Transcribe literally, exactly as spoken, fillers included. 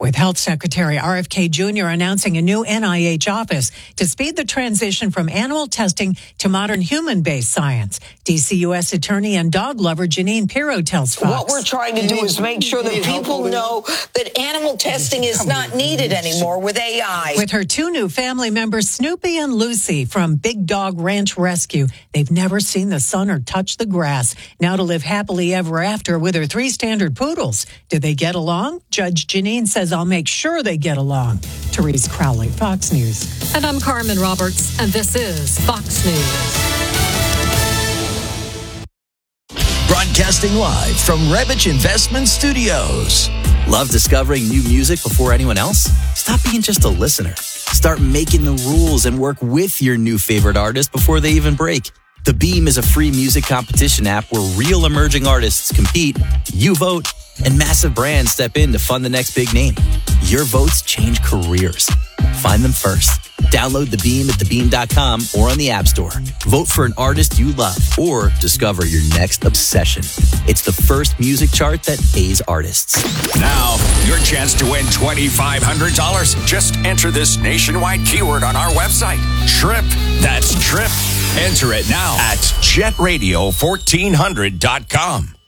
with Health Secretary R F K Junior announcing a new N I H office to speed the transition from animal testing to modern human-based science. D C U S Attorney and dog lover Jeanine Pirro tells Fox. What we're trying to do is make sure that people know that animal testing is not needed anymore with A I. With her two new family members, Snoopy and Lucy from Big Dog Ranch Rescue, they've never seen the sun or touched the grass. Now to live happily ever after with her three standard poodles. Do they get along? Judge Jeanine says, I'll make sure they get along. Therese Crowley, Fox News. And I'm Carmen Roberts, and this is Fox News. Broadcasting live from Revich Investment Studios. Love discovering new music before anyone else? Stop being just a listener. Start making the rules and work with your new favorite artist before they even break. The Beam is a free music competition app where real emerging artists compete, you vote, and massive brands step in to fund the next big name. Your votes change careers. Find them first. Download The Beam at the beam dot com or on the App Store. Vote for an artist you love or discover your next obsession. It's the first music chart that pays artists. Now, your chance to win twenty-five hundred dollars. Just enter this nationwide keyword on our website. TRIP. That's TRIP. Enter it now at jet radio fourteen hundred dot com.